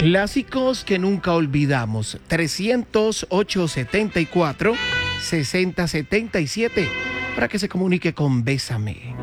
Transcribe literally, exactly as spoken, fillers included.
Clásicos que nunca olvidamos. trescientos ocho setenta y cuatro sesenta setenta y siete para que se comunique con Bésame.